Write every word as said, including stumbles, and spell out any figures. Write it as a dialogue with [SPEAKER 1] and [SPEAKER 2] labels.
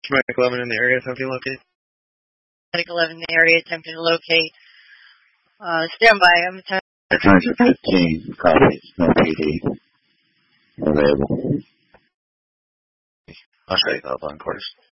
[SPEAKER 1] Medic eleven in the area, attempting to locate.
[SPEAKER 2] Medic eleven in the area, attempting to locate. Uh, stand by. I'm attempting.
[SPEAKER 3] Sergeant fifteen, copy. No P D. Available.
[SPEAKER 4] I'll show you the line quarters.